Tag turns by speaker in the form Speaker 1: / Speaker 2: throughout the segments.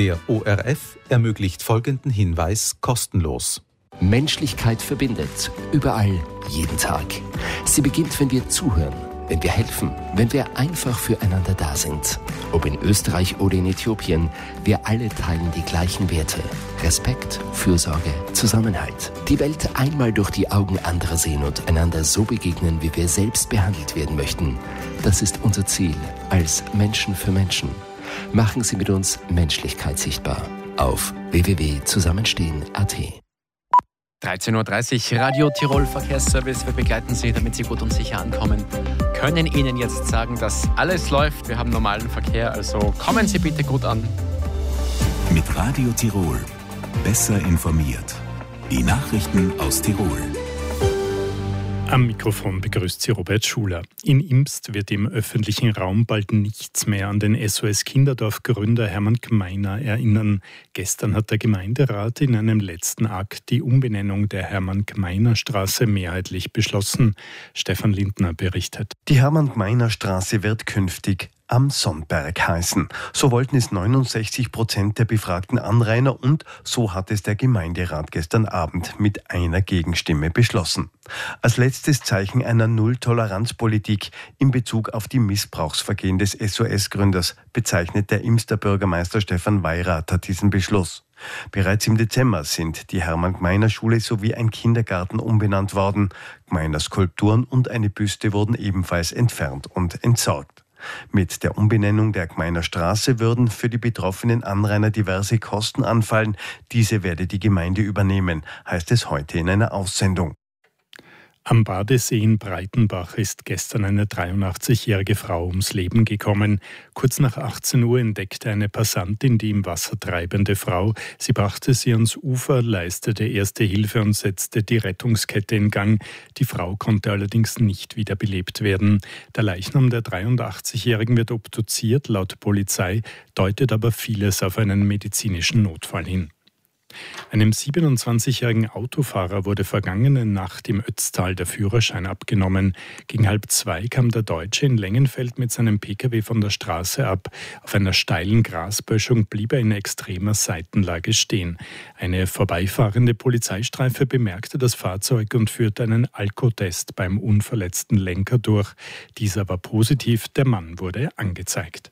Speaker 1: Der ORF ermöglicht folgenden Hinweis kostenlos.
Speaker 2: Menschlichkeit verbindet. Überall, jeden Tag. Sie beginnt, wenn wir zuhören, wenn wir helfen, wenn wir einfach füreinander da sind. Ob in Österreich oder in Äthiopien, wir alle teilen die gleichen Werte. Respekt, Fürsorge, Zusammenhalt. Die Welt einmal durch die Augen anderer sehen und einander so begegnen, wie wir selbst behandelt werden möchten. Das ist unser Ziel als Menschen für Menschen. Machen Sie mit uns Menschlichkeit sichtbar auf www.zusammenstehen.at.
Speaker 3: 13.30 Uhr, Radio Tirol Verkehrsservice. Wir begleiten Sie, damit Sie gut und sicher ankommen. Können Ihnen jetzt sagen, dass alles läuft. Wir haben normalen Verkehr, also kommen Sie bitte gut an.
Speaker 4: Mit Radio Tirol. Besser informiert. Die Nachrichten aus Tirol.
Speaker 5: Am Mikrofon begrüßt Sie Robert Schuler. In Imst wird im öffentlichen Raum bald nichts mehr an den SOS-Kinderdorf-Gründer Hermann Gmeiner erinnern. Gestern hat der Gemeinderat in einem letzten Akt die Umbenennung der Hermann-Gmeiner-Straße mehrheitlich beschlossen. Stefan Lindner berichtet.
Speaker 6: Die Hermann-Gmeiner-Straße wird künftig am Sonnberg heißen. So wollten es 69% der befragten Anrainer und so hat es der Gemeinderat gestern Abend mit einer Gegenstimme beschlossen. Als letztes Zeichen einer Null-Toleranz-Politik in Bezug auf die Missbrauchsvergehen des SOS-Gründers bezeichnet der Imster Bürgermeister Stefan Weirater diesen Beschluss. Bereits im Dezember sind die Hermann-Gmeiner-Schule sowie ein Kindergarten umbenannt worden. Gmeiner Skulpturen und eine Büste wurden ebenfalls entfernt und entsorgt. Mit der Umbenennung der Gmeiner Straße würden für die betroffenen Anrainer diverse Kosten anfallen. Diese werde die Gemeinde übernehmen, heißt es heute in einer Aussendung.
Speaker 5: Am Badesee in Breitenbach ist gestern eine 83-jährige Frau ums Leben gekommen. Kurz nach 18 Uhr entdeckte eine Passantin die im Wasser treibende Frau. Sie brachte sie ans Ufer, leistete erste Hilfe und setzte die Rettungskette in Gang. Die Frau konnte allerdings nicht wiederbelebt werden. Der Leichnam der 83-Jährigen wird obduziert. Laut Polizei deutet aber vieles auf einen medizinischen Notfall hin. Einem 27-jährigen Autofahrer wurde vergangene Nacht im Ötztal der Führerschein abgenommen. Gegen 1:30 kam der Deutsche in Lengenfeld mit seinem Pkw von der Straße ab. Auf einer steilen Grasböschung blieb er in extremer Seitenlage stehen. Eine vorbeifahrende Polizeistreife bemerkte das Fahrzeug und führte einen Alkotest beim unverletzten Lenker durch. Dieser war positiv, der Mann wurde angezeigt.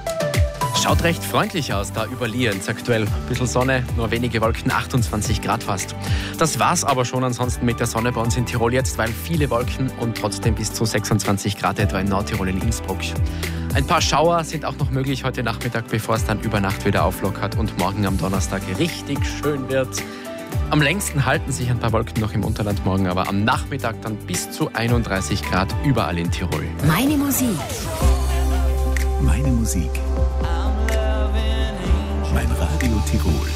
Speaker 3: Schaut recht freundlich aus, da über Lienz aktuell. Ein bisschen Sonne, nur wenige Wolken, 28 Grad fast. Das war's aber schon ansonsten mit der Sonne bei uns in Tirol jetzt, weil viele Wolken und trotzdem bis zu 26 Grad etwa in Nordtirol in Innsbruck. Ein paar Schauer sind auch noch möglich heute Nachmittag, bevor es dann über Nacht wieder auflockert und morgen am Donnerstag richtig schön wird. Am längsten halten sich ein paar Wolken noch im Unterland morgen, aber am Nachmittag dann bis zu 31 Grad überall in Tirol.
Speaker 7: Meine Musik.
Speaker 4: Meine Musik. Mein Radio Tirol.